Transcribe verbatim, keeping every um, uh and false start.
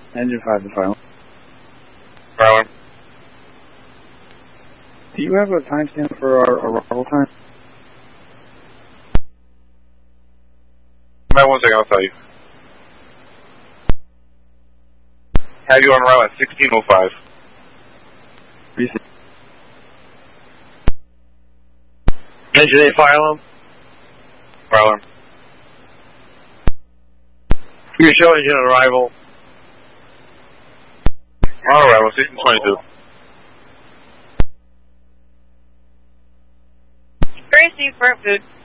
Engine five to file. Fire. Do you have a timestamp for our arrival time? Wait one second, I'll tell you. Have you on route at sixteen oh five. Receive. Engine eight fire alarm. Fire alarm. You show engine arrival. On arrival, sixteen twenty-two. Gracie, for food.